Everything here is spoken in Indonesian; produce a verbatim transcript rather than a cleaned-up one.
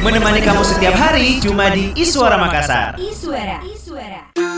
Menemani kamu setiap hari cuma di Iswara Makassar. Iswara. Iswara.